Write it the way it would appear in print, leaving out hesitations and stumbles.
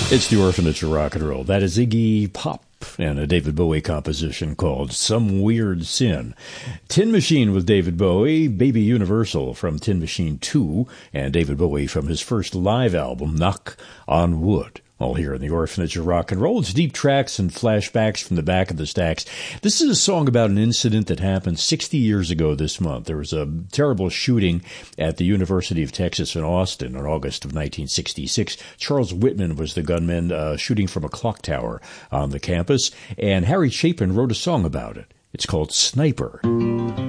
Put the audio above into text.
It's the Orphanage of Rock and Roll. That is Iggy Pop and a David Bowie composition called Some Weird Sin. Tin Machine with David Bowie, Baby Universal from Tin Machine 2, and David Bowie from his first live album, Knock on Wood. All here in the Orphanage of Rock and Roll. It's deep tracks and flashbacks from the back of the stacks. This is a song about an incident that happened 60 years ago this month. There was a terrible shooting at the University of Texas in Austin in August of 1966. Charles Whitman was the gunman shooting from a clock tower on the campus, and Harry Chapin wrote a song about it. It's called Sniper.